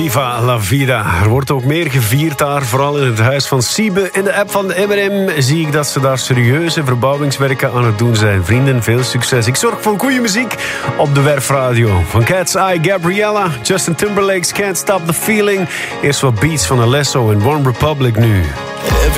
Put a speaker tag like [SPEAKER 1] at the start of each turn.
[SPEAKER 1] Viva la vida. Er wordt ook meer gevierd daar, vooral in het huis van Siebe. In de app van de MRM zie ik dat ze daar serieuze verbouwingswerken aan het doen zijn. Vrienden, veel succes. Ik zorg voor goede muziek op de Werfradio. Van Cat's Eye, Gabriella, Justin Timberlake's Can't Stop the Feeling. Eerst wat beats van Alesso en One Republic nu.